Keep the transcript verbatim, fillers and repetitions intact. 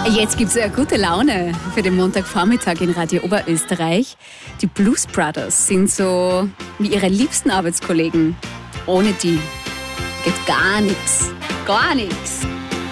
Jetzt gibt es eine gute Laune für den Montagvormittag in Radio Oberösterreich. Die Blues Brothers sind so wie ihre liebsten Arbeitskollegen. Ohne die geht gar nichts. Gar nichts.